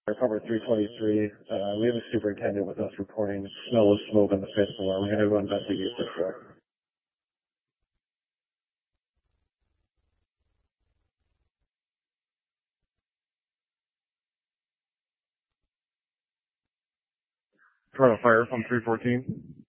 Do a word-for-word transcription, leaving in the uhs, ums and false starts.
Cover three twenty-three. Uh, we have a superintendent with us reporting smell of smoke on the fifth floor. We're going to go investigate this floor. Trying to fire from three fourteen.